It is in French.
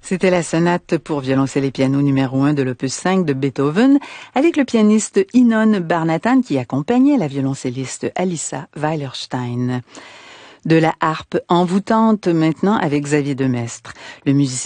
C'était la sonate pour violoncelle et piano numéro 1 de l'opus 5 de Beethoven, avec le pianiste Inon Barnatan qui accompagnait la violoncelliste Alissa Weilerstein. De la harpe envoûtante maintenant avec Xavier Demestre. Le musicien